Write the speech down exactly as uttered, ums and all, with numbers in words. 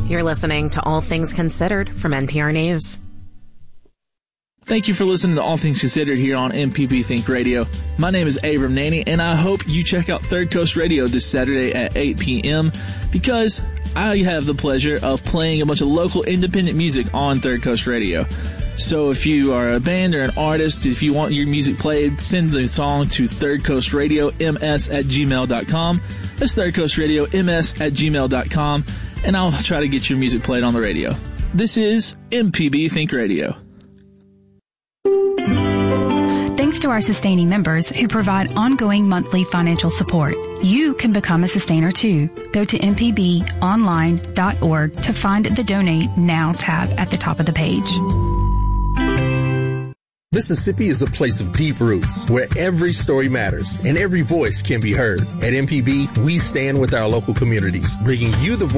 You're listening to All Things Considered from N P R News. Thank you for listening to All Things Considered here on M P B Think Radio. My name is Abram Nanny, and I hope you check out Third Coast Radio this Saturday at eight p.m. because I have the pleasure of playing a bunch of local independent music on Third Coast Radio. So if you are a band or an artist, if you want your music played, send the song to Third Coast Radio M S at gmail dot com. That's Third Coast Radio M S at gmail dot com, and I'll try to get your music played on the radio. This is M P B Think Radio. Thanks to our sustaining members who provide ongoing monthly financial support. You can become a sustainer too. Go to m p b online dot org to find the Donate Now tab at the top of the page. Mississippi is a place of deep roots where every story matters and every voice can be heard. At M P B, we stand with our local communities, bringing you the voice